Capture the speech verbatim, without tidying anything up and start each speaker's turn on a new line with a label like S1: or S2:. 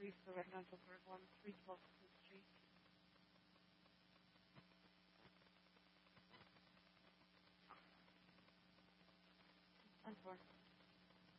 S1: three for residential for one, three twelve Street. And four.